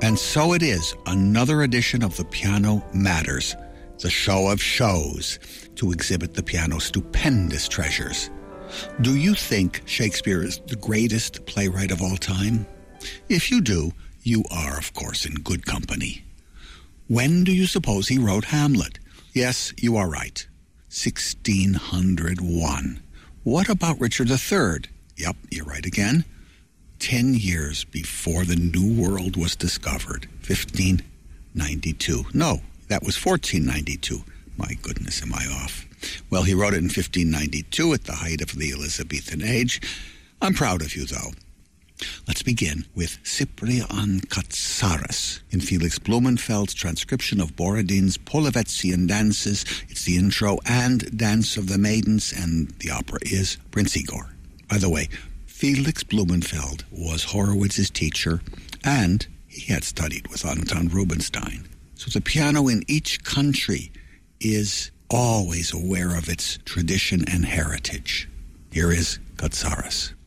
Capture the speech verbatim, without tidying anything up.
And so it is, another edition of The Piano Matters, the show of shows to exhibit the piano's stupendous treasures. Do you think Shakespeare is the greatest playwright of all time? If you do, you are, of course, in good company. When do you suppose he wrote Hamlet? Yes, you are right. sixteen oh one. What about Richard the Third? Yep, you're right again. Ten years before the New World was discovered. fifteen ninety-two. No, that was fourteen ninety-two. My goodness, am I off? Well, he wrote it in fifteen ninety-two at the height of the Elizabethan age. I'm proud of you, though. Let's begin with Cyprian Katsaras in Felix Blumenfeld's transcription of Borodin's Polovetzian dances. It's the intro and Dance of the Maidens, and the opera is Prince Igor. By the way, Felix Blumenfeld was Horowitz's teacher, and he had studied with Anton Rubinstein. So the piano in each country is always aware of its tradition and heritage. Here is Katsaras.